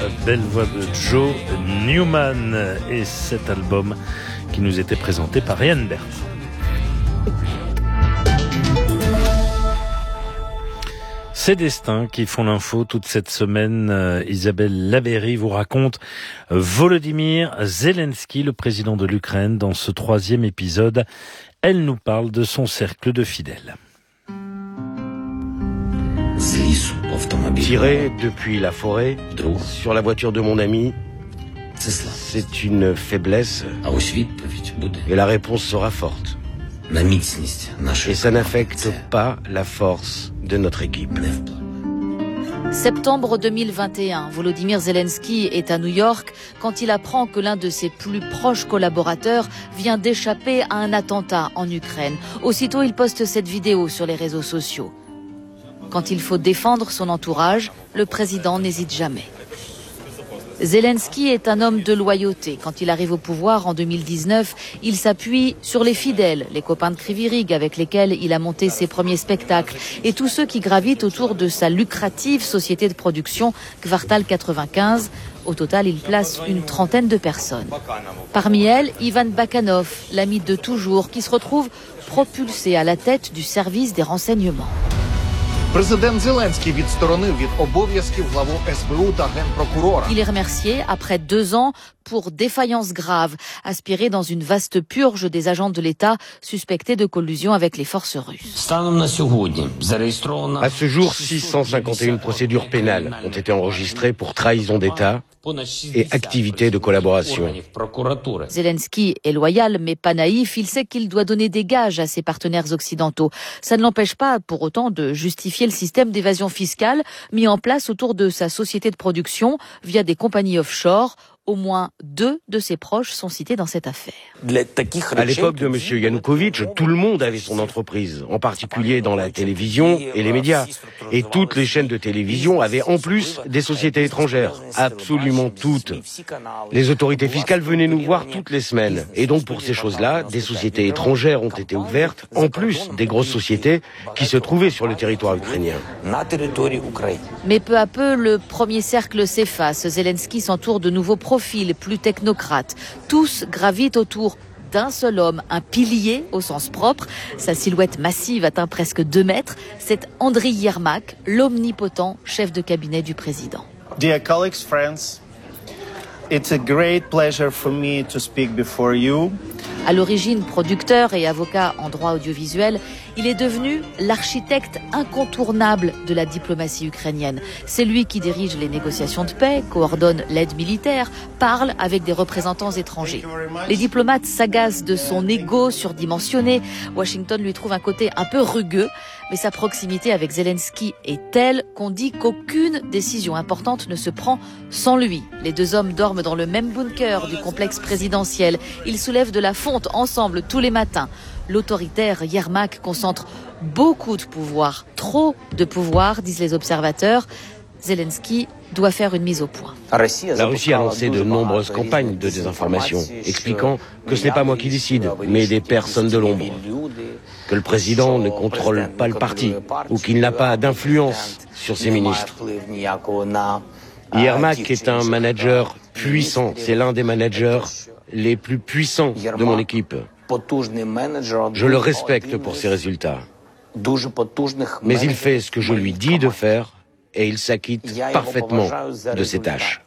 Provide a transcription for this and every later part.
belle voix de Joe Newman et cet album qui nous était présenté par Yann Bert. Ces destins qui font l'info toute cette semaine. Isabelle Laberry vous raconte Volodymyr Zelensky, le président de l'Ukraine. Dans ce 3e épisode, elle nous parle de son cercle de fidèles. Tirer depuis la forêt sur la voiture de mon ami, c'est une faiblesse et la réponse sera forte. Et ça n'affecte pas la force de notre équipe. Septembre 2021, Volodymyr Zelensky est à New York quand il apprend que l'un de ses plus proches collaborateurs vient d'échapper à un attentat en Ukraine. Aussitôt, il poste cette vidéo sur les réseaux sociaux. Quand il faut défendre son entourage, le président n'hésite jamais. Zelensky est un homme de loyauté. Quand il arrive au pouvoir en 2019, il s'appuie sur les fidèles, les copains de Kryvyi avec lesquels il a monté ses premiers spectacles, et tous ceux qui gravitent autour de sa lucrative société de production Kvartal 95. Au total, il place une trentaine de personnes. Parmi elles, Ivan Bakanov, l'ami de toujours, qui se retrouve propulsé à la tête du service des renseignements. Il est remercié après 2 ans pour défaillance grave, aspiré dans une vaste purge des agents de l'État suspectés de collusion avec les forces russes. À ce jour, 651 procédures pénales ont été enregistrées pour trahison d'État et activités de collaboration. Zelensky est loyal mais pas naïf, il sait qu'il doit donner des gages à ses partenaires occidentaux. Ça ne l'empêche pas pour autant de justifier le système d'évasion fiscale mis en place autour de sa société de production via des compagnies offshore. Au moins 2 de ses proches sont cités dans cette affaire. À l'époque de M. Yanukovych, tout le monde avait son entreprise, en particulier dans la télévision et les médias. Et toutes les chaînes de télévision avaient en plus des sociétés étrangères, absolument toutes. Les autorités fiscales venaient nous voir toutes les semaines. Et donc pour ces choses-là, des sociétés étrangères ont été ouvertes, en plus des grosses sociétés qui se trouvaient sur le territoire ukrainien. Mais peu à peu, le premier cercle s'efface. Zelensky s'entoure de nouveaux profils plus technocrates. Tous gravitent autour d'un seul homme, un pilier au sens propre. Sa silhouette massive atteint presque 2 mètres. C'est Andriy Yermak, l'omnipotent chef de cabinet du président. Dear colleagues, friends, it's a great pleasure for me to speak before you. À l'origine producteur et avocat en droit audiovisuel, il est devenu l'architecte incontournable de la diplomatie ukrainienne. C'est lui qui dirige les négociations de paix, coordonne l'aide militaire, parle avec des représentants étrangers. Les diplomates s'agacent de son ego surdimensionné. Washington lui trouve un côté un peu rugueux, mais sa proximité avec Zelensky est telle qu'on dit qu'aucune décision importante ne se prend sans lui. Les 2 hommes dorment dans le même bunker du complexe présidentiel. Ils soulèvent de la fonte ensemble tous les matins. L'autoritaire Yermak concentre beaucoup de pouvoir, trop de pouvoir, disent les observateurs. Zelensky doit faire une mise au point. La Russie a lancé de nombreuses campagnes de désinformation, expliquant que ce n'est pas moi qui décide, mais des personnes de l'ombre. Que le président ne contrôle pas le parti, ou qu'il n'a pas d'influence sur ses ministres. Yermak est un manager puissant. C'est l'un des managers les plus puissants de mon équipe. Je le respecte pour ses résultats. Mais il fait ce que je lui dis de faire et il s'acquitte parfaitement de ses tâches.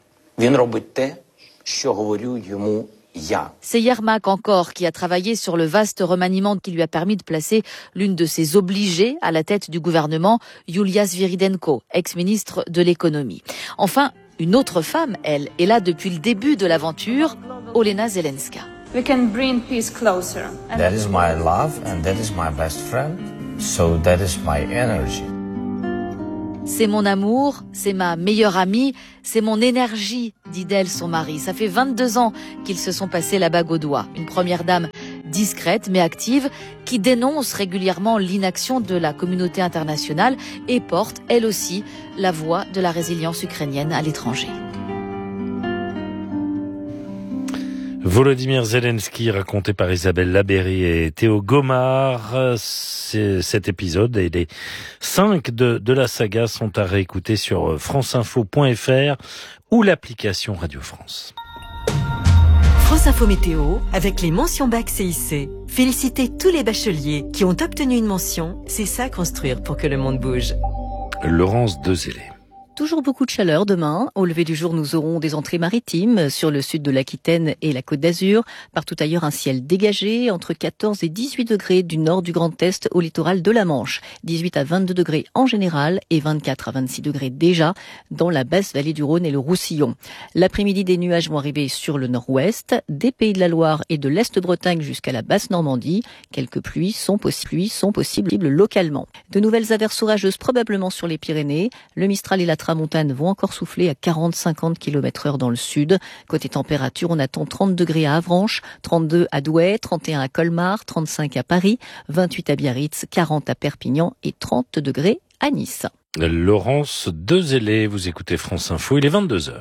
C'est Yermak encore qui a travaillé sur le vaste remaniement qui lui a permis de placer l'une de ses obligées à la tête du gouvernement, Yulia Sviridenko, ex-ministre de l'économie. Enfin, une autre femme, elle, est là depuis le début de l'aventure, Olena Zelenska. We can bring peace closer. That is my love and that is my best friend. So that is my energy. C'est mon amour, c'est ma meilleure amie, c'est mon énergie, dit d'elle son mari. Ça fait 22 ans qu'ils se sont passés la bague au doigt. Une première dame discrète mais active qui dénonce régulièrement l'inaction de la communauté internationale et porte, elle aussi, la voix de la résilience ukrainienne à l'étranger. Volodymyr Zelensky, raconté par Isabelle Labeyrie et Théo Gomard. Cet épisode et les 5 de la saga sont à réécouter sur franceinfo.fr ou l'application Radio France. France Info Météo avec les mentions bac CIC. Félicitez tous les bacheliers qui ont obtenu une mention. C'est ça construire pour que le monde bouge. Laurence Dezélé. Toujours beaucoup de chaleur demain. Au lever du jour, nous aurons des entrées maritimes sur le sud de l'Aquitaine et la Côte d'Azur. Partout ailleurs, un ciel dégagé entre 14 et 18 degrés du nord du Grand Est au littoral de la Manche. 18 à 22 degrés en général et 24 à 26 degrés déjà dans la basse vallée du Rhône et le Roussillon. L'après-midi, des nuages vont arriver sur le nord-ouest, des Pays de la Loire et de l'Est-Bretagne jusqu'à la basse Normandie. Quelques pluies sont possibles localement. De nouvelles averses orageuses probablement sur les Pyrénées. Le Mistral et la Tramontane vont encore souffler à 40-50 km/h dans le sud. Côté température, on attend 30 degrés à Avranches, 32 à Douai, 31 à Colmar, 35 à Paris, 28 à Biarritz, 40 à Perpignan et 30 degrés à Nice. Laurence Dezélé, vous écoutez France Info, il est 22h.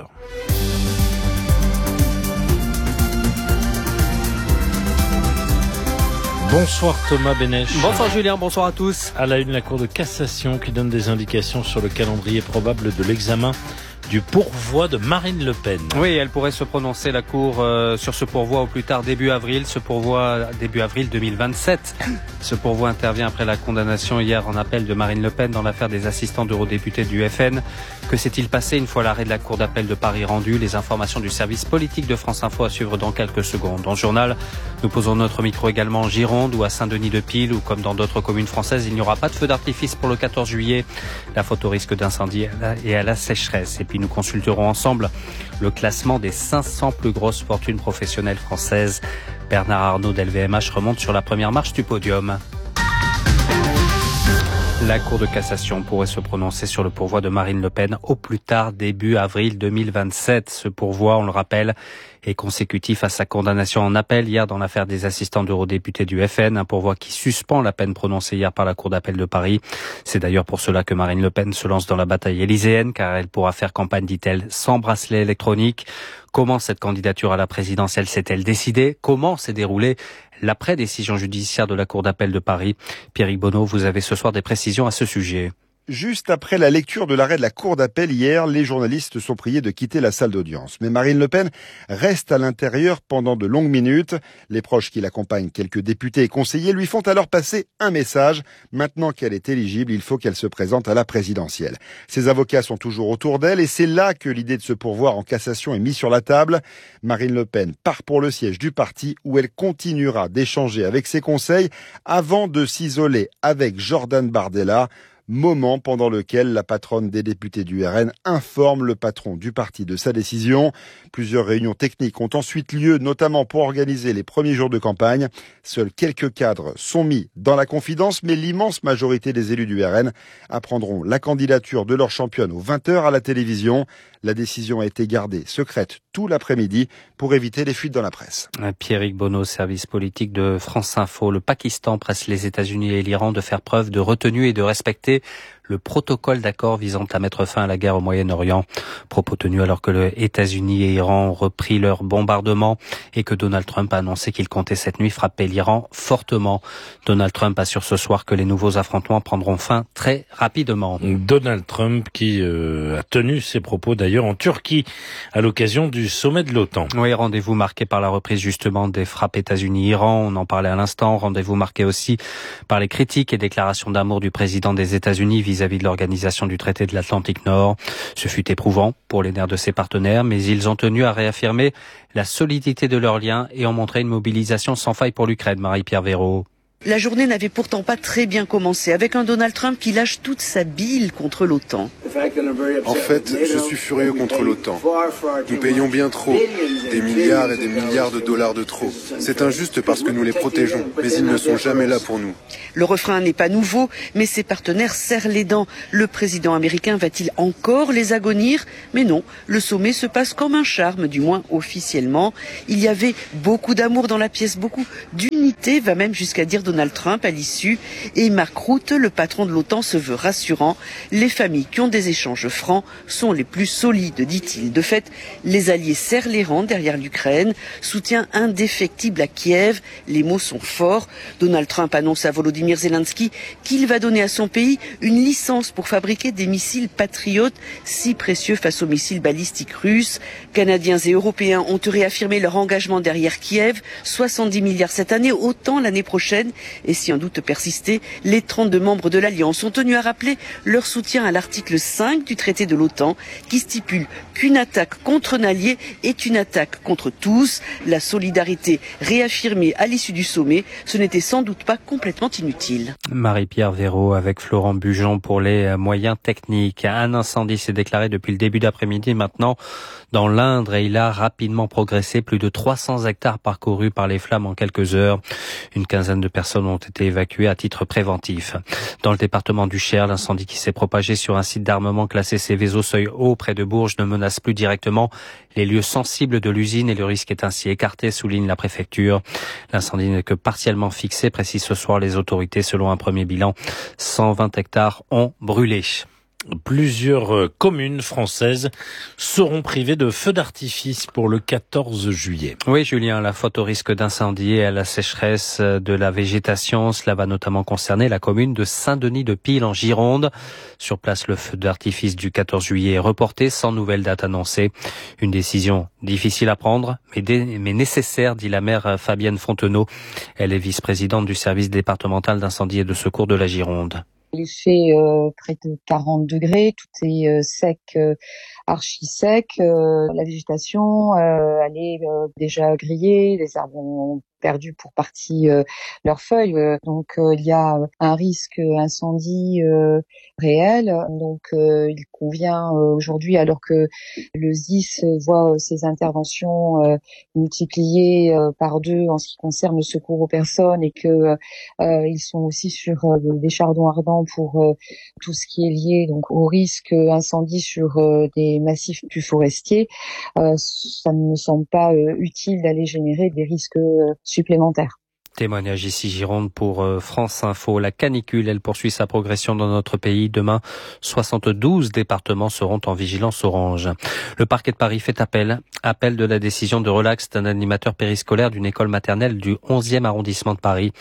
Bonsoir Thomas Benech. Bonsoir Julien, bonsoir à tous. À la une, la Cour de cassation qui donne des indications sur le calendrier probable de l'examen du pourvoi de Marine Le Pen. Oui, elle pourrait se prononcer, la Cour, sur ce pourvoi au plus tard début avril. Ce pourvoi début avril 2027. Ce pourvoi intervient après la condamnation hier en appel de Marine Le Pen dans l'affaire des assistants d'eurodéputés du FN. Que s'est-il passé une fois l'arrêt de la Cour d'appel de Paris rendu? Les informations du service politique de France Info à suivre dans quelques secondes. Dans le journal, nous posons notre micro également en Gironde ou à Saint-Denis-de-Pile ou comme dans d'autres communes françaises, il n'y aura pas de feu d'artifice pour le 14 juillet. La faute au risque d'incendie et à la sécheresse. Et puis nous consulterons ensemble le classement des 500 plus grosses fortunes professionnelles françaises. Bernard Arnault d'LVMH remonte sur la première marche du podium. La Cour de cassation pourrait se prononcer sur le pourvoi de Marine Le Pen au plus tard début avril 2027. Ce pourvoi, on le rappelle, est consécutif à sa condamnation en appel hier dans l'affaire des assistants d'eurodéputés du FN, un pourvoi qui suspend la peine prononcée hier par la Cour d'appel de Paris. C'est d'ailleurs pour cela que Marine Le Pen se lance dans la bataille élyséenne, car elle pourra faire campagne, dit-elle, sans bracelet électronique. Comment cette candidature à la présidentielle s'est-elle décidée? Comment s'est déroulée l'après-décision judiciaire de la Cour d'appel de Paris? Pierrick Bonneau, vous avez ce soir des précisions à ce sujet. Juste après la lecture de l'arrêt de la Cour d'appel hier, les journalistes sont priés de quitter la salle d'audience. Mais Marine Le Pen reste à l'intérieur pendant de longues minutes. Les proches qui l'accompagnent, quelques députés et conseillers, lui font alors passer un message. Maintenant qu'elle est éligible, il faut qu'elle se présente à la présidentielle. Ses avocats sont toujours autour d'elle et c'est là que l'idée de se pourvoir en cassation est mise sur la table. Marine Le Pen part pour le siège du parti où elle continuera d'échanger avec ses conseils avant de s'isoler avec Jordan Bardella. Moment pendant lequel la patronne des députés du RN informe le patron du parti de sa décision. Plusieurs réunions techniques ont ensuite lieu, notamment pour organiser les premiers jours de campagne. Seuls quelques cadres sont mis dans la confidence, mais l'immense majorité des élus du RN apprendront la candidature de leur championne aux 20h à la télévision. La décision a été gardée secrète tout l'après-midi pour éviter les fuites dans la presse. Pierrick Bonneau, service politique de France Info. Le Pakistan presse les États-Unis et l'Iran de faire preuve de retenue et de respecter le protocole d'accord visant à mettre fin à la guerre au Moyen-Orient. Propos tenus alors que les États-Unis et Iran ont repris leur bombardement et que Donald Trump a annoncé qu'il comptait cette nuit frapper l'Iran fortement. Donald Trump assure ce soir que les nouveaux affrontements prendront fin très rapidement. Donald Trump qui a tenu ses propos d'ailleurs en Turquie à l'occasion du sommet de l'OTAN. Oui, rendez-vous marqué par la reprise justement des frappes États-Unis-Iran, on en parlait à l'instant. Rendez-vous marqué aussi par les critiques et déclarations d'amour du président des États-Unis vis-à-vis de l'organisation du traité de l'Atlantique Nord. Ce fut éprouvant pour les nerfs de ses partenaires, mais ils ont tenu à réaffirmer la solidité de leurs liens et ont montré une mobilisation sans faille pour l'Ukraine. Marie-Pierre Véraud. La journée n'avait pourtant pas très bien commencé, avec un Donald Trump qui lâche toute sa bile contre l'OTAN. En fait, je suis furieux contre l'OTAN. Nous payons bien trop, des milliards et des milliards de dollars de trop. C'est injuste parce que nous les protégeons, mais ils ne sont jamais là pour nous. Le refrain n'est pas nouveau, mais ses partenaires serrent les dents. Le président américain va-t-il encore les agonir? Mais non, le sommet se passe comme un charme, du moins officiellement. Il y avait beaucoup d'amour dans la pièce, beaucoup d'unité. l'unité, va même jusqu'à dire Donald Trump à l'issue. Et Mark Rutte, le patron de l'OTAN, se veut rassurant. Les familles qui ont des échanges francs sont les plus solides, dit-il. De fait, les alliés serrent les rangs derrière l'Ukraine. Soutien indéfectible à Kiev. Les mots sont forts. Donald Trump annonce à Volodymyr Zelensky qu'il va donner à son pays une licence pour fabriquer des missiles patriotes si précieux face aux missiles balistiques russes. Canadiens et Européens ont réaffirmé leur engagement derrière Kiev, 70 milliards cette année, autant l'année prochaine. Et si un doute persistait, les 32 membres de l'Alliance ont tenu à rappeler leur soutien à l'article 5 du traité de l'OTAN qui stipule qu'une attaque contre un allié est une attaque contre tous. La solidarité réaffirmée à l'issue du sommet, ce n'était sans doute pas complètement inutile. Marie-Pierre Véraud avec Florent Bujon pour les moyens techniques. Un incendie s'est déclaré depuis le début d'après-midi maintenant dans l'Indre et il a rapidement progressé. Plus de 300 hectares parcourus par les flammes en quelques heures. Une quinzaine de personnes ont été évacuées à titre préventif. Dans le département du Cher, l'incendie qui s'est propagé sur un site d'armement classé Céveso seuil haut près de Bourges ne menace plus directement les lieux sensibles de l'usine et le risque est ainsi écarté, souligne la préfecture. L'incendie n'est que partiellement fixé, précisent ce soir les autorités. Selon un premier bilan, 120 hectares ont brûlé. Plusieurs communes françaises seront privées de feux d'artifice pour le 14 juillet. Oui, Julien, la faute au risque d'incendie et à la sécheresse de la végétation, cela va notamment concerner la commune de Saint-Denis-de-Pile en Gironde. Sur place, le feu d'artifice du 14 juillet est reporté sans nouvelle date annoncée. Une décision difficile à prendre, mais nécessaire, dit la maire Fabienne Fontenot. Elle est vice-présidente du service départemental d'incendie et de secours de la Gironde. Il fait près de 40 degrés, tout est sec, archi sec. La végétation, elle est déjà grillée, les arbres ont perdu pour partie leurs feuilles. Donc il y a un risque incendie réel. Donc il convient aujourd'hui, alors que le SDIS voit ses interventions multipliées par 2 en ce qui concerne le secours aux personnes et que ils sont aussi sur des chardons ardents pour tout ce qui est lié donc au risque incendie sur des massifs plus forestiers, ça ne me semble pas utile d'aller générer des risques supplémentaires. Témoignage ici Gironde pour France Info. La canicule, elle poursuit sa progression dans notre pays. Demain, 72 départements seront en vigilance orange. Le parquet de Paris fait appel de la décision de relax d'un animateur périscolaire d'une école maternelle du 11e arrondissement de Paris.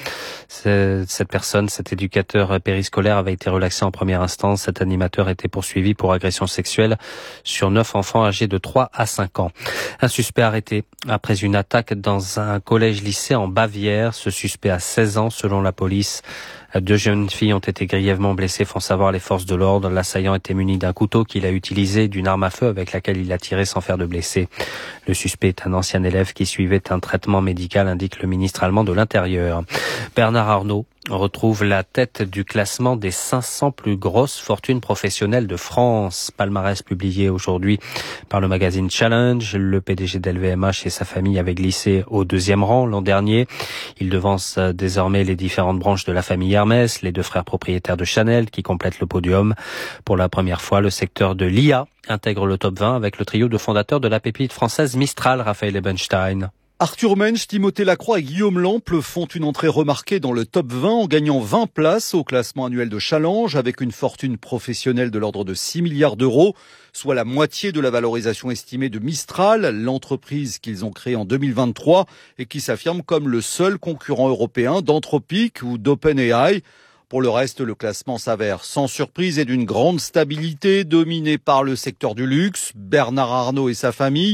Cette personne, cet éducateur périscolaire avait été relaxé en première instance. Cet animateur était poursuivi pour agression sexuelle sur 9 enfants âgés de 3 à 5 ans. Un suspect arrêté après une attaque dans un collège-lycée en Bavière. Ce suspect a 16 ans selon la police. 2 jeunes filles ont été grièvement blessées, font savoir les forces de l'ordre. L'assaillant était muni d'un couteau qu'il a utilisé, d'une arme à feu avec laquelle il a tiré sans faire de blessés. Le suspect est un ancien élève qui suivait un traitement médical, indique le ministre allemand de l'Intérieur. Bernard Arnault retrouve la tête du classement des 500 plus grosses fortunes professionnelles de France. Palmarès publié aujourd'hui par le magazine Challenge. Le PDG d'LVMH et sa famille avaient glissé au 2e rang l'an dernier. Il devance désormais les différentes branches de la famille Hermès, les 2 frères propriétaires de Chanel qui complètent le podium. Pour la première fois, le secteur de l'IA intègre le top 20 avec le trio de fondateurs de la pépite française Mistral, Raphaël Ebenstein. Arthur Mensch, Timothée Lacroix et Guillaume Lample font une entrée remarquée dans le top 20 en gagnant 20 places au classement annuel de Challenge avec une fortune professionnelle de l'ordre de 6 milliards d'euros, soit la moitié de la valorisation estimée de Mistral, l'entreprise qu'ils ont créée en 2023 et qui s'affirme comme le seul concurrent européen d'Anthropic ou d'OpenAI. Pour le reste, le classement s'avère sans surprise et d'une grande stabilité, dominé par le secteur du luxe. Bernard Arnault et sa famille,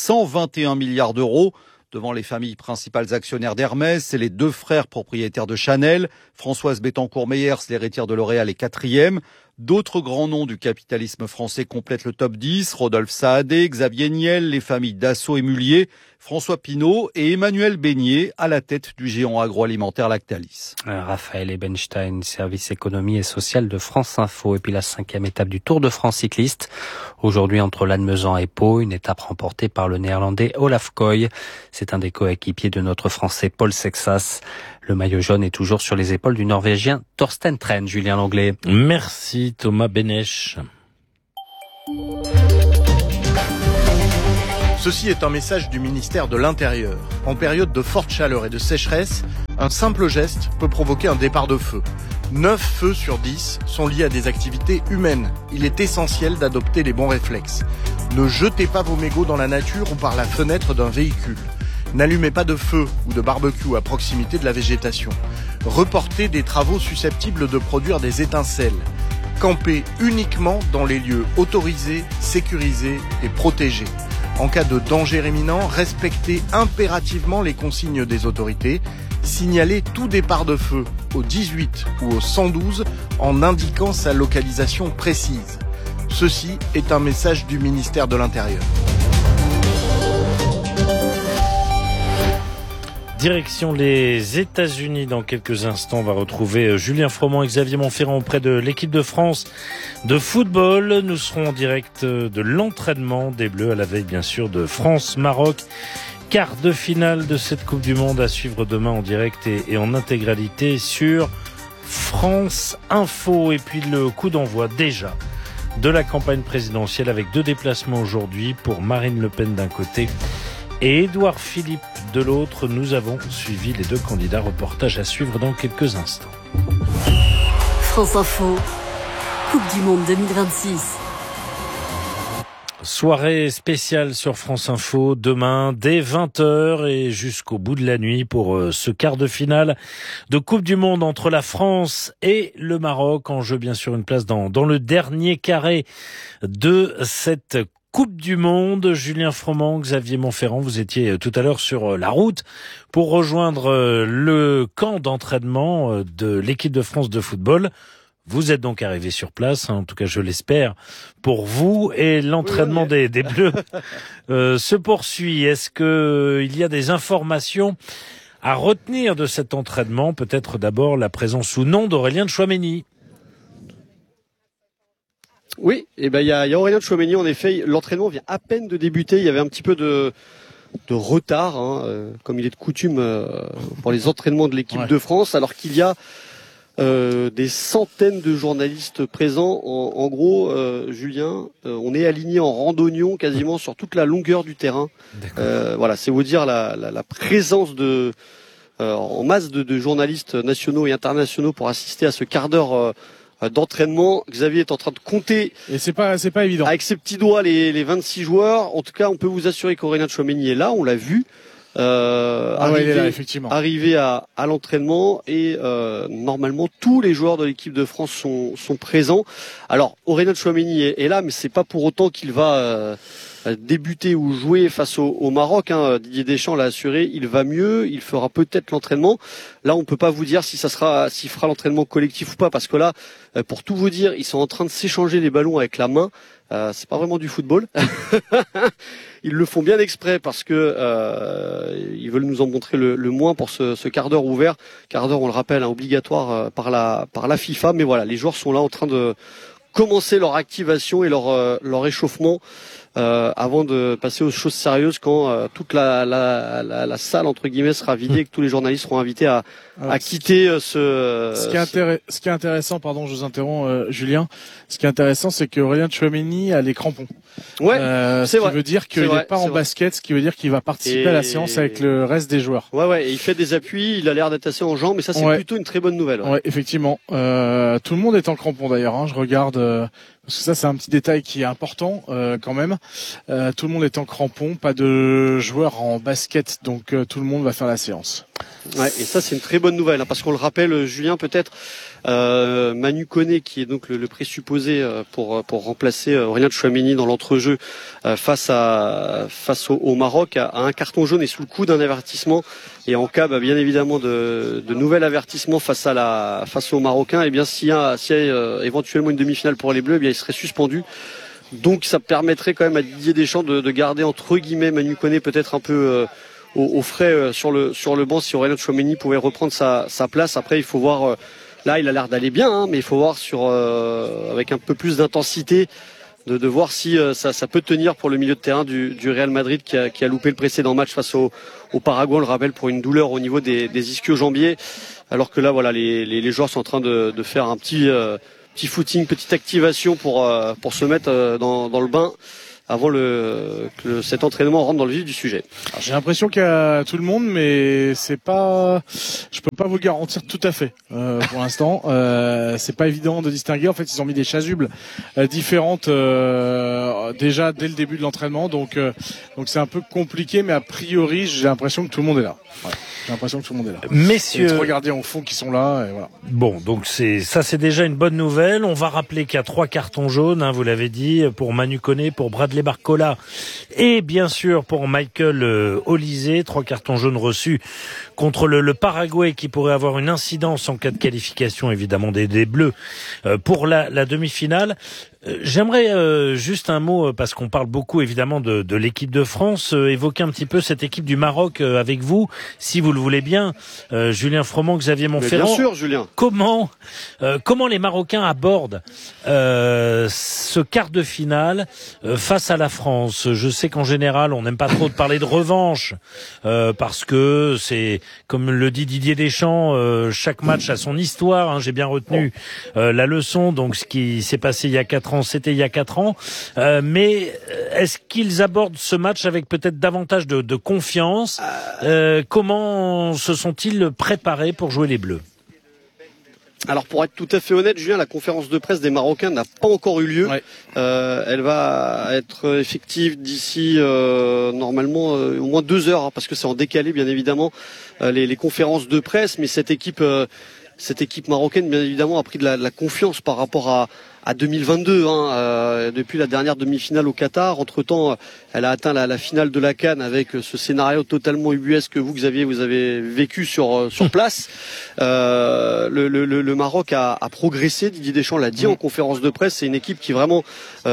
121 milliards d'euros. Devant les familles principales actionnaires d'Hermès et les 2 frères propriétaires de Chanel, Françoise Bettencourt-Meyers, l'héritière de L'Oréal, est 4e. D'autres grands noms du capitalisme français complètent le top 10. Rodolphe Saadé, Xavier Niel, les familles Dassault et Mullier, François Pinault et Emmanuel Beignet à la tête du géant agroalimentaire Lactalis. Raphaël Ebenstein, service économie et social de France Info. Et puis la 5e étape du Tour de France cycliste. Aujourd'hui entre Lannemezan et Pau, une étape remportée par le néerlandais Olaf Koy. C'est un des coéquipiers de notre français Paul Sexas. Le maillot jaune est toujours sur les épaules du Norvégien Thorsten Tren. Julien Langlais. Merci Thomas Benech. Ceci est un message du ministère de l'Intérieur. En période de forte chaleur et de sécheresse, Un simple geste peut provoquer un départ de feu. 9 feux sur 10 sont liés à des activités humaines. Il est essentiel d'adopter les bons réflexes. Ne jetez pas vos mégots dans la nature ou par la fenêtre d'un véhicule. N'allumez pas de feu ou de barbecue à proximité de la végétation. Reportez des travaux susceptibles de produire des étincelles. Campez uniquement dans les lieux autorisés, sécurisés et protégés. En cas de danger imminent, respectez impérativement les consignes des autorités. Signalez tout départ de feu au 18 ou au 112 en indiquant sa localisation précise. Ceci est un message du ministère de l'Intérieur. Direction les États-Unis dans quelques instants. On va retrouver Julien Froment et Xavier Montferrand auprès de l'équipe de France de football. Nous serons en direct de l'entraînement des Bleus à la veille bien sûr de France-Maroc. Quart de finale de cette Coupe du Monde à suivre demain en direct et en intégralité sur France Info. Et puis le coup d'envoi déjà de la campagne présidentielle avec 2 déplacements aujourd'hui pour Marine Le Pen d'un côté et Édouard Philippe de l'autre. Nous avons suivi les 2 candidats. Reportage à suivre dans quelques instants. France Info, Coupe du Monde 2026. Soirée spéciale sur France Info demain dès 20h et jusqu'au bout de la nuit pour ce quart de finale de Coupe du Monde entre la France et le Maroc. En jeu bien sûr une place dans le dernier carré de cette Coupe du Monde. Julien Froment, Xavier Montferrand, vous étiez tout à l'heure sur la route pour rejoindre le camp d'entraînement de l'équipe de France de football. Vous êtes donc arrivé sur place, en tout cas je l'espère pour vous, et l'entraînement des Bleus se poursuit. Est-ce que il y a des informations à retenir de cet entraînement? Peut-être d'abord la présence ou non d'Aurélien de Chouameni. Oui, il y a Aurélien de Chouameni, en effet, l'entraînement vient à peine de débuter, il y avait un petit peu de retard, comme il est de coutume pour les entraînements de l'équipe de France, alors qu'il y a des centaines de journalistes présents. En gros, Julien, on est aligné en randonnion quasiment sur toute la longueur du terrain. Voilà, c'est vous dire la présence en masse de journalistes nationaux et internationaux pour assister à ce quart d'heure d'entraînement. Xavier est en train de compter. Et c'est pas évident. Avec ses petits doigts les 26 joueurs. En tout cas, on peut vous assurer qu'Aurélien de Chouameni est là, on l'a vu. Arrivé à l'entraînement et normalement tous les joueurs de l'équipe de France sont présents. Alors Aurélien de Chouameni est là, mais c'est pas pour autant qu'il va débuter ou jouer face au Maroc. Didier Deschamps l'a assuré, il va mieux, il fera peut-être l'entraînement. Là, on peut pas vous dire s'il fera l'entraînement collectif ou pas, parce que là, pour tout vous dire, ils sont en train de s'échanger les ballons avec la main. C'est pas vraiment du football. Ils le font bien exprès parce que ils veulent nous en montrer le moins pour ce quart d'heure ouvert. Quart d'heure, on le rappelle, obligatoire par la FIFA. Mais voilà, les joueurs sont là en train de commencer leur activation et leur échauffement avant de passer aux choses sérieuses quand toute la salle entre guillemets sera vidée et que tous les journalistes seront invités à quitter Ce qui est intéressant, pardon, je vous interromps, Julien. Ce qui est intéressant, c'est qu'Aurélien de Chouameni a les crampons. C'est vrai. Ce qui veut dire qu'il n'est pas en basket, ce qui veut dire qu'il va participer à la séance avec le reste des joueurs. Ouais, et il fait des appuis, il a l'air d'être assez en jambes, mais ça c'est plutôt une très bonne nouvelle. Ouais, effectivement. Tout le monde est en crampons d'ailleurs. Je regarde. Parce que ça, c'est un petit détail qui est important quand même. Tout le monde est en crampons, pas de joueurs en basket, donc tout le monde va faire la séance. Ouais, et ça c'est une très bonne nouvelle, parce qu'on le rappelle, Julien, peut-être Manu Koné, qui est donc le présupposé pour remplacer Aurélien de Chouameni dans l'entrejeu face au Maroc, a un carton jaune et sous le coup d'un avertissement. Et en cas, bien évidemment, de nouvel avertissement face aux Marocains, et bien s'il y a éventuellement une demi-finale pour les Bleus, il serait suspendu. Donc ça permettrait quand même à Didier Deschamps de garder entre guillemets Manu Koné peut-être un peu au frais sur le banc, si Aurélien de Chouameni pouvait reprendre sa place. Après, il faut voir. Là, il a l'air d'aller bien, mais il faut voir avec un peu plus d'intensité, de voir si ça peut tenir pour le milieu de terrain du Real Madrid qui a loupé le précédent match face au Paraguay, on le rappelle, pour une douleur au niveau des ischio-jambiers. Alors que là, voilà, les joueurs sont en train de faire un petit footing, petite activation pour se mettre dans le bain que cet entraînement rentre dans le vif du sujet. Alors, j'ai l'impression qu'il y a tout le monde, mais je peux pas vous le garantir tout à fait pour l'instant. C'est pas évident de distinguer. En fait, ils ont mis des chasubles différentes déjà dès le début de l'entraînement, donc c'est un peu compliqué, mais a priori, j'ai l'impression que tout le monde est là. Ouais. J'ai l'impression que tout le monde est là. Messieurs, les trois gardiens au fond qui sont là, et voilà. Bon, donc c'est déjà une bonne nouvelle. On va rappeler qu'il y a 3 cartons jaunes, vous l'avez dit, pour Manu Koné, pour Bradley Barcola et bien sûr pour Michael Olise. 3 cartons jaunes reçus contre le Paraguay qui pourrait avoir une incidence en cas de qualification évidemment des Bleus pour la demi-finale. J'aimerais juste un mot, parce qu'on parle beaucoup évidemment de l'équipe de France, évoquer un petit peu cette équipe du Maroc avec vous, si vous le voulez bien. Julien Froment, Xavier Montferrand. Bien sûr, Julien. Comment les Marocains abordent ce quart de finale face à la France? Je sais qu'en général, on n'aime pas trop de parler de revanche, parce que c'est, comme le dit Didier Deschamps, chaque match a son histoire. J'ai bien retenu la leçon, donc ce qui s'est passé il y a 4 ans, c'était il y a 4 ans. Mais est-ce qu'ils abordent ce match avec peut-être davantage de confiance? Comment se sont-ils préparés pour jouer les Bleus? Alors pour être tout à fait honnête, Julien, la conférence de presse des Marocains n'a pas encore eu lieu. Ouais. Elle va être effective d'ici normalement au moins 2 heures, parce que c'est en décalé bien évidemment les conférences de presse. Mais cette équipe marocaine, bien évidemment, a pris de la confiance par rapport à 2022, depuis la dernière demi-finale au Qatar. Entre-temps, elle a atteint la finale de la CAN avec ce scénario totalement ubuesque que vous avez vécu sur place. Le Maroc a progressé, Didier Deschamps l'a dit en conférence de presse. C'est une équipe qui vraiment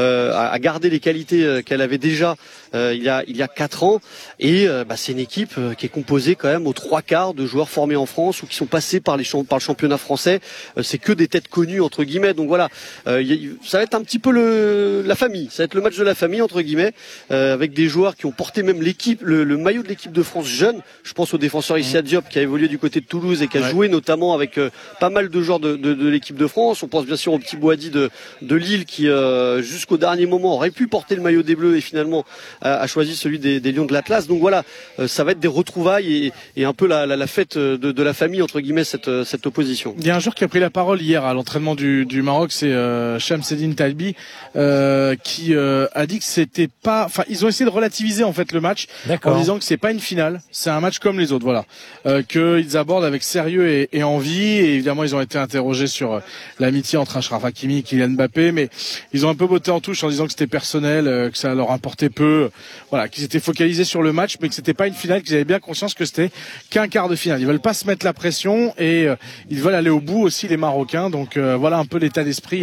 a gardé les qualités qu'elle avait déjà il y a 4 ans. Et c'est une équipe qui est composée quand même aux 3/4 de joueurs formés en France ou qui sont passés par le championnat français. C'est que des têtes connues entre guillemets. Donc voilà. Ça va être un petit peu la famille. Ça va être le match de la famille entre guillemets, avec des joueurs qui ont porté même le maillot de l'équipe de France jeune. Je pense au défenseur Issa Diop qui a évolué du côté de Toulouse et qui a joué notamment avec pas mal de joueurs de l'équipe de France. On pense bien sûr au petit Boadi de Lille qui jusqu'au dernier moment aurait pu porter le maillot des Bleus et finalement a choisi celui des Lions de l'Atlas. Donc voilà, ça va être des retrouvailles et un peu la fête de la famille entre guillemets cette opposition. Il y a un joueur qui a pris la parole hier à l'entraînement du Maroc, c'est Shamseddine Talbi, qui a dit que c'était pas, enfin ils ont essayé de relativiser en fait le match en disant que c'est pas une finale, c'est un match comme les autres, voilà, qu'ils abordent avec sérieux et envie. Et évidemment ils ont été interrogés sur l'amitié entre Achraf Hakimi et Kylian Mbappé, mais ils ont un peu botté en touche en disant que c'était personnel, que ça leur importait peu, voilà, qu'ils étaient focalisés sur le match, mais que c'était pas une finale, qu'ils avaient bien conscience que c'était qu'un quart de finale. Ils veulent pas se mettre la pression et ils veulent aller au bout aussi, les Marocains. Donc voilà un peu l'état d'esprit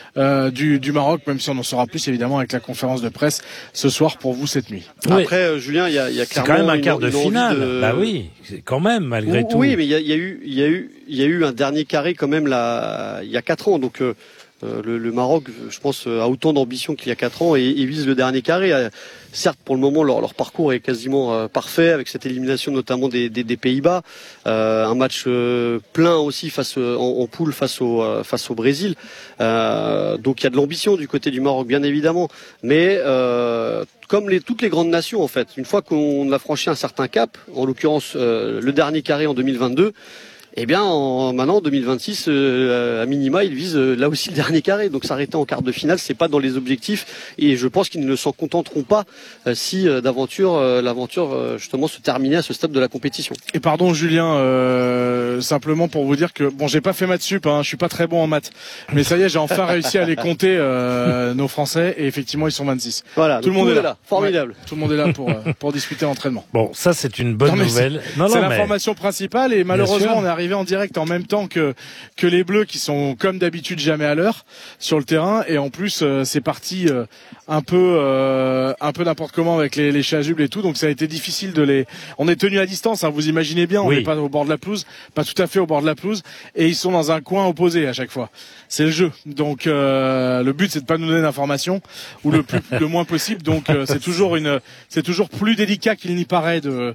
du Maroc, même si on en saura plus évidemment avec la conférence de presse ce soir pour vous cette nuit. Oui. Après Julien, il y a clairement c'est quand même un quart de finale. Bah oui, quand même malgré tout. Oui, mais il y a eu un dernier carré quand même il y a 4 ans. Donc le Maroc, je pense, a autant d'ambition qu'il y a 4 ans et vise le dernier carré. Certes, pour le moment, leur parcours est quasiment parfait avec cette élimination notamment des Pays-Bas, un match plein aussi en poule face au Brésil. Donc il y a de l'ambition du côté du Maroc, bien évidemment, mais comme toutes les grandes nations en fait, une fois qu'on a franchi un certain cap, en l'occurrence le dernier carré en 2022. Eh bien, maintenant, en 2026, à minima, ils visent là aussi le dernier carré. Donc, s'arrêter en quart de finale, c'est pas dans les objectifs. Et je pense qu'ils ne s'en contenteront pas si l'aventure justement se terminait à ce stade de la compétition. Et pardon, Julien, simplement pour vous dire que bon, j'ai pas fait maths sup, je suis pas très bon en maths, mais ça y est, j'ai enfin réussi à les compter nos Français. Et effectivement, ils sont 26. Voilà, tout le monde est là. Formidable. Ouais, tout le monde est là pour discuter l'entraînement. Bon, ça c'est une bonne nouvelle. C'est l'information principale et malheureusement, on est arrivé en direct en même temps que les Bleus qui sont comme d'habitude jamais à l'heure sur le terrain et en plus c'est parti un peu n'importe comment avec les chasubles et tout, donc ça a été difficile on est tenu à distance, vous imaginez bien, on n'est pas au bord de la pelouse, pas tout à fait au bord de la pelouse et ils sont dans un coin opposé à chaque fois. C'est le jeu. Donc le but c'est de pas nous donner d'informations ou le moins possible, donc c'est toujours plus délicat qu'il n'y paraît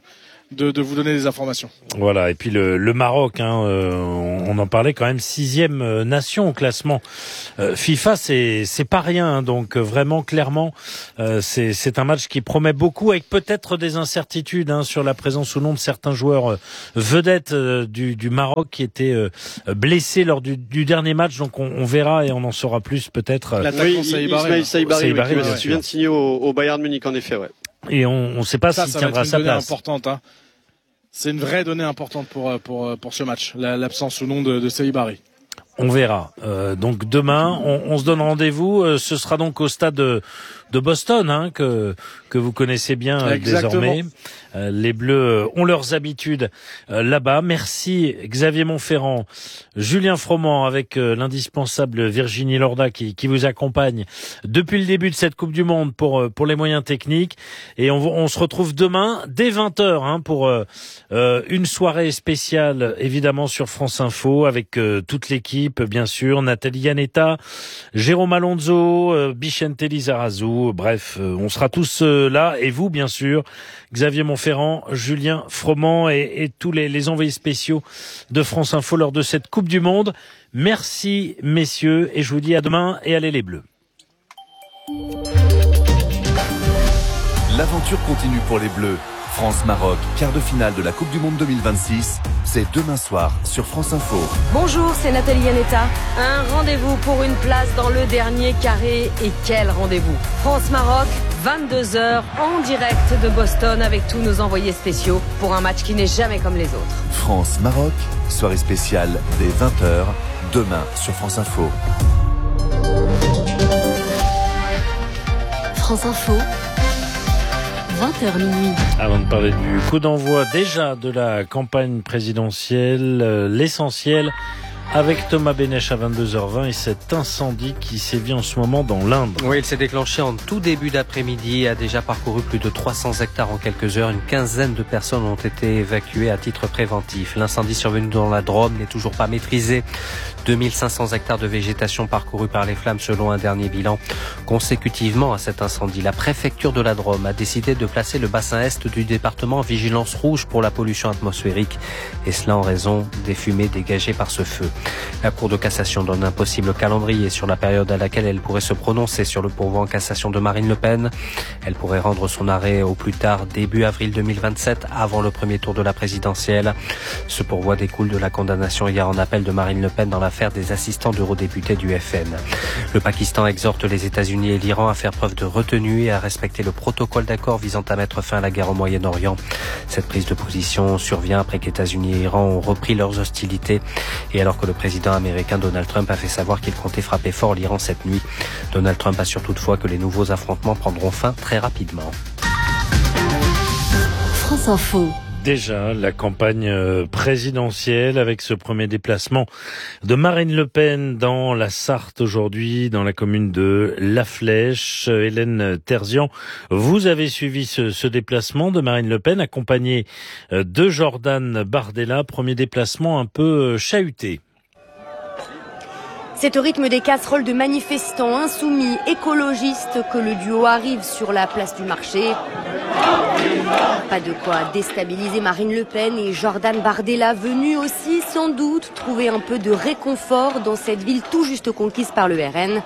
de vous donner des informations. Voilà, et puis le Maroc, on en parlait quand même, 6e nation au classement FIFA, c'est pas rien, donc vraiment clairement c'est un match qui promet beaucoup, avec peut-être des incertitudes sur la présence ou non de certains joueurs vedettes du Maroc qui étaient blessés lors du dernier match, donc on verra et on en saura plus peut-être. L'attaquant Ismaïl Saïbari, qui vient de signer au Bayern Munich, en effet, ouais. Et on ne sait pas s'il tiendra sa place. Importante, C'est une vraie donnée importante pour ce match, l'absence ou non de Saïbari. On verra. Donc demain, on se donne rendez-vous. Ce sera donc au stade de Boston, que vous connaissez bien désormais. Les Bleus ont leurs habitudes là-bas. Merci Xavier Montferrand, Julien Froment avec l'indispensable Virginie Lorda qui vous accompagne depuis le début de cette Coupe du Monde pour les moyens techniques. Et on se retrouve demain dès 20h pour une soirée spéciale évidemment sur France Info avec toute l'équipe, bien sûr, Nathalie Yanetta, Jérôme Alonso, Bichente Lizarazu, bref, on sera tous là, et vous bien sûr, Xavier Montferrand, Julien Froment et tous les envoyés spéciaux de France Info lors de cette Coupe du Monde. Merci messieurs, et je vous dis à demain, et allez les Bleus. L'aventure continue pour les Bleus. France-Maroc, quart de finale de la Coupe du Monde 2026, c'est demain soir sur France Info. Bonjour, c'est Nathalie Yanetta. Un rendez-vous pour une place dans le dernier carré. Et quel rendez-vous! France-Maroc, 22h, en direct de Boston avec tous nos envoyés spéciaux pour un match qui n'est jamais comme les autres. France-Maroc, soirée spéciale dès 20h, demain sur France Info. France Info. 20h minuit. Avant de parler du coup d'envoi déjà de la campagne présidentielle, l'essentiel avec Thomas Bénèche à 22h20 et cet incendie qui sévit en ce moment dans l'Inde. Oui, il s'est déclenché en tout début d'après-midi et a déjà parcouru plus de 300 hectares en quelques heures. Une quinzaine de personnes ont été évacuées à titre préventif. L'incendie survenu dans la Drôme n'est toujours pas maîtrisé. 2500 hectares de végétation parcourus par les flammes selon un dernier bilan. Consécutivement à cet incendie, la préfecture de la Drôme a décidé de placer le bassin est du département en vigilance rouge pour la pollution atmosphérique, et cela en raison des fumées dégagées par ce feu. La Cour de cassation donne un possible calendrier sur la période à laquelle elle pourrait se prononcer sur le pourvoi en cassation de Marine Le Pen. Elle pourrait rendre son arrêt au plus tard début avril 2027, avant le premier tour de la présidentielle. Ce pourvoi découle de la condamnation hier en appel de Marine Le Pen dans l'affaire des assistants d'eurodéputés du FN. Le Pakistan exhorte les États-Unis et l'Iran à faire preuve de retenue et à respecter le protocole d'accord visant à mettre fin à la guerre au Moyen-Orient. Cette prise de position survient après qu'États-Unis et Iran ont repris leurs hostilités et alors que le président américain Donald Trump a fait savoir qu'il comptait frapper fort l'Iran cette nuit. Donald Trump assure toutefois que les nouveaux affrontements prendront fin très rapidement. France Info. Déjà, la campagne présidentielle avec ce premier déplacement de Marine Le Pen dans la Sarthe aujourd'hui, dans la commune de La Flèche. Hélène Terzian, vous avez suivi ce déplacement de Marine Le Pen accompagnée de Jordan Bardella, premier déplacement un peu chahuté. C'est au rythme des casseroles de manifestants insoumis, écologistes, que le duo arrive sur la place du marché. Pas de quoi déstabiliser Marine Le Pen et Jordan Bardella, venus aussi sans doute trouver un peu de réconfort dans cette ville tout juste conquise par le RN.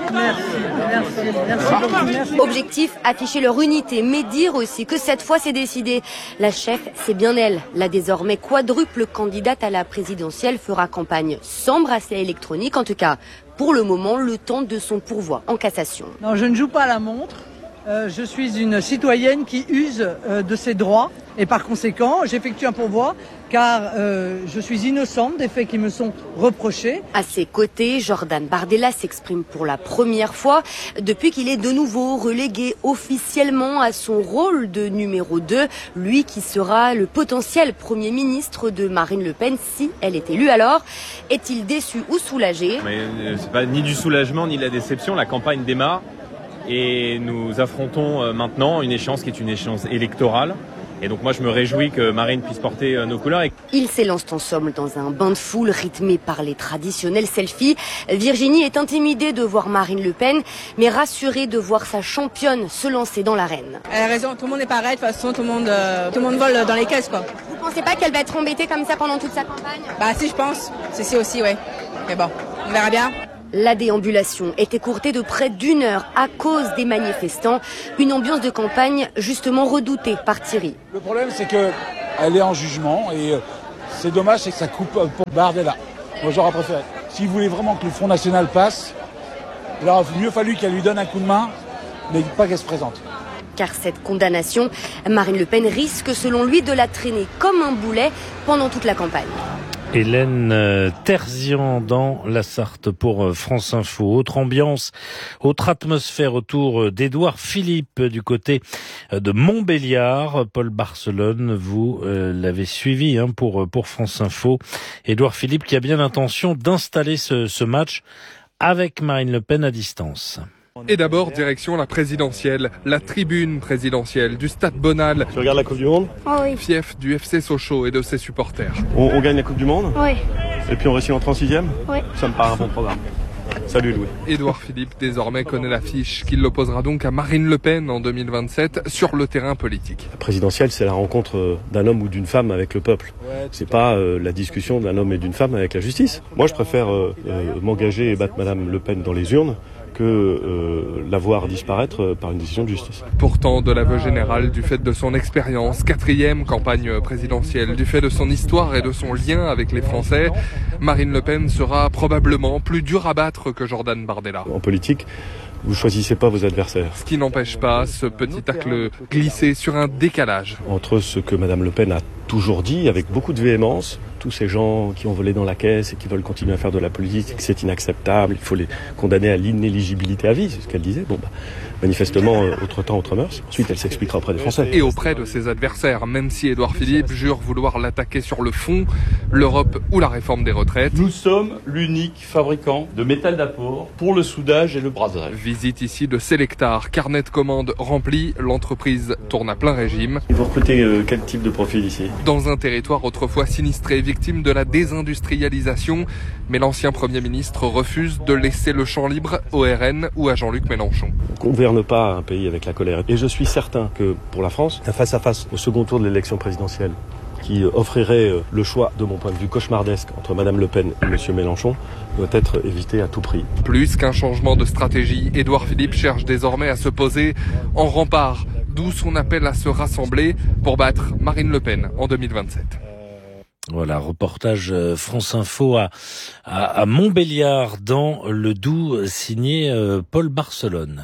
Merci. Objectif, afficher leur unité, mais dire aussi que cette fois c'est décidé. La chef, c'est bien elle. La désormais quadruple candidate à la présidentielle fera campagne sans bracelet électronique, en tout cas pour le moment, le temps de son pourvoi en cassation. Non, je ne joue pas à la montre. Je suis une citoyenne qui use de ses droits et par conséquent, j'effectue un pourvoi car je suis innocente des faits qui me sont reprochés. À ses côtés, Jordan Bardella s'exprime pour la première fois depuis qu'il est de nouveau relégué officiellement à son rôle de numéro 2, lui qui sera le potentiel Premier ministre de Marine Le Pen si elle est élue. Alors, est-il déçu ou soulagé? Mais c'est pas ni du soulagement ni de la déception, la campagne démarre. Et nous affrontons maintenant une échéance qui est une échéance électorale. Et donc moi je me réjouis que Marine puisse porter nos couleurs. Ils s'élancent ensemble dans un bain de foule rythmé par les traditionnels selfies. Virginie est intimidée de voir Marine Le Pen, mais rassurée de voir sa championne se lancer dans l'arène. Elle a raison, tout le monde est pareil, de toute façon tout le monde vole dans les caisses quoi. Vous pensez pas qu'elle va être embêtée comme ça pendant toute sa campagne? Bah si, je pense, c'est aussi, ouais. Mais bon, on verra bien. La déambulation est écourtée de près d'1 heure à cause des manifestants. Une ambiance de campagne justement redoutée par Thierry. Le problème, c'est qu'elle est en jugement et c'est dommage, c'est que ça coupe pour Bardella. Moi, j'aurais préféré. S'il voulait vraiment que le Front National passe, il aurait mieux fallu qu'elle lui donne un coup de main, mais pas qu'elle se présente. Car cette condamnation, Marine Le Pen risque selon lui de la traîner comme un boulet pendant toute la campagne. Hélène Terzian dans la Sarthe pour France Info. Autre ambiance, autre atmosphère autour d'Édouard Philippe du côté de Montbéliard. Paul Barcelone, vous l'avez suivi pour France Info. Édouard Philippe qui a bien l'intention d'installer ce match avec Marine Le Pen à distance. Et d'abord, direction la présidentielle, la tribune présidentielle du Stade Bonal. Tu regardes la Coupe du Monde ? Oh oui. Fief du FC Sochaux et de ses supporters. On gagne la Coupe du Monde ? Oui. Et puis on réussit en 36e ? Oui. Ça me paraît un bon programme. Salut Louis. Édouard Philippe désormais connaît l'affiche qui l'opposera donc à Marine Le Pen en 2027 sur le terrain politique. La présidentielle, c'est la rencontre d'un homme ou d'une femme avec le peuple. C'est pas la discussion d'un homme et d'une femme avec la justice. Moi, je préfère m'engager et battre Madame Le Pen dans les urnes que la voir disparaître par une décision de justice. Pourtant, de l'aveu général, du fait de son expérience, 4e campagne présidentielle, du fait de son histoire et de son lien avec les Français, Marine Le Pen sera probablement plus dure à battre que Jordan Bardella. En politique, vous choisissez pas vos adversaires. Ce qui n'empêche pas ce petit tacle glissé sur un décalage. Entre ce que Madame Le Pen a toujours dit avec beaucoup de véhémence, tous ces gens qui ont volé dans la caisse et qui veulent continuer à faire de la politique, c'est inacceptable, il faut les condamner à l'inéligibilité à vie, c'est ce qu'elle disait. Manifestement, autre temps, autre mœurs. Ensuite, elle s'expliquera auprès des Français. Et auprès de ses adversaires, même si Édouard Philippe jure vouloir l'attaquer sur le fond, l'Europe ou la réforme des retraites. Nous sommes l'unique fabricant de métal d'apport pour le soudage et le brasage. Visite ici de Selectar, carnet de commandes rempli, l'entreprise tourne à plein régime. Et vous recrutez quel type de profil ici ? Dans un territoire autrefois sinistré, victime de la désindustrialisation, mais l'ancien Premier ministre refuse de laisser le champ libre au RN ou à Jean-Luc Mélenchon. On ne gouverne pas un pays avec la colère. Et je suis certain que pour la France, un face-à-face au second tour de l'élection présidentielle, qui offrirait le choix, de mon point de vue cauchemardesque, entre Madame Le Pen et Monsieur Mélenchon, doit être évité à tout prix. Plus qu'un changement de stratégie, Édouard Philippe cherche désormais à se poser en rempart, d'où son appel à se rassembler pour battre Marine Le Pen en 2027. Voilà, reportage France Info à Montbéliard dans le Doubs, signé Paul Barcelone.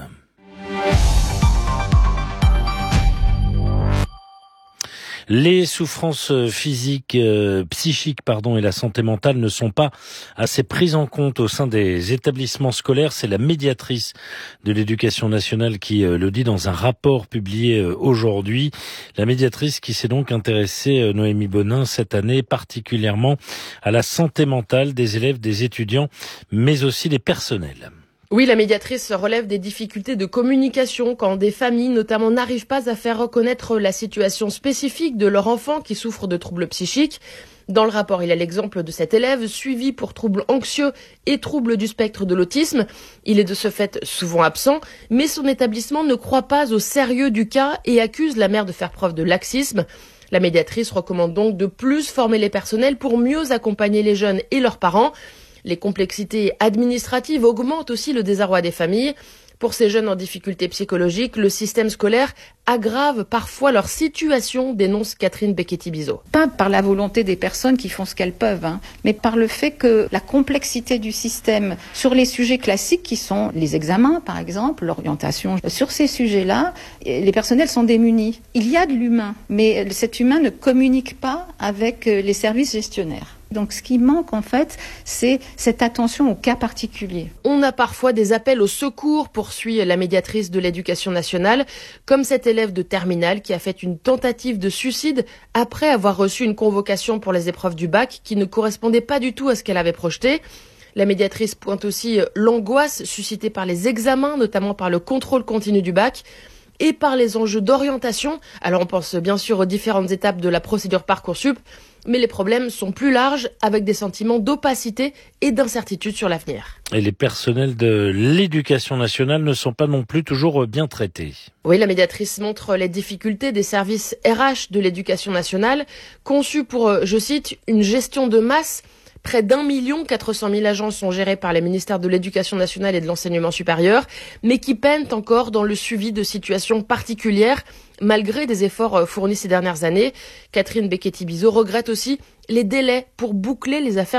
Les souffrances physiques, psychiques, et la santé mentale ne sont pas assez prises en compte au sein des établissements scolaires. C'est la médiatrice de l'Éducation nationale qui le dit dans un rapport publié aujourd'hui. La médiatrice qui s'est donc intéressée, Noémie Bonin, cette année particulièrement à la santé mentale des élèves, des étudiants, mais aussi des personnels. Oui, la médiatrice relève des difficultés de communication quand des familles, notamment, n'arrivent pas à faire reconnaître la situation spécifique de leur enfant qui souffre de troubles psychiques. Dans le rapport, il y a l'exemple de cet élève suivi pour troubles anxieux et troubles du spectre de l'autisme. Il est de ce fait souvent absent, mais son établissement ne croit pas au sérieux du cas et accuse la mère de faire preuve de laxisme. La médiatrice recommande donc de plus former les personnels pour mieux accompagner les jeunes et leurs parents. Les complexités administratives augmentent aussi le désarroi des familles. Pour ces jeunes en difficulté psychologique, le système scolaire aggrave parfois leur situation, dénonce Catherine Becchetti-Bizot. Pas par la volonté des personnes qui font ce qu'elles peuvent, mais par le fait que la complexité du système sur les sujets classiques qui sont les examens, par exemple, l'orientation, sur ces sujets-là, les personnels sont démunis. Il y a de l'humain, mais cet humain ne communique pas avec les services gestionnaires. Donc ce qui manque en fait, c'est cette attention au cas particulier. On a parfois des appels au secours, poursuit la médiatrice de l'Éducation nationale, comme cet élève de terminale qui a fait une tentative de suicide après avoir reçu une convocation pour les épreuves du bac qui ne correspondait pas du tout à ce qu'elle avait projeté. La médiatrice pointe aussi l'angoisse suscitée par les examens, notamment par le contrôle continu du bac. et par les enjeux d'orientation. Alors on pense bien sûr aux différentes étapes de la procédure Parcoursup, mais les problèmes sont plus larges, avec des sentiments d'opacité et d'incertitude sur l'avenir. Et les personnels de l'éducation nationale ne sont pas non plus toujours bien traités. Oui, la médiatrice montre les difficultés des services RH de l'éducation nationale, conçus pour, je cite, une gestion de masse. Près d'1 400 000 agents sont gérés par les ministères de l'Éducation nationale et de l'Enseignement supérieur, mais qui peinent encore dans le suivi de situations particulières, malgré des efforts fournis ces dernières années. Catherine Becchetti-Bizot regrette aussi les délais pour boucler les affaires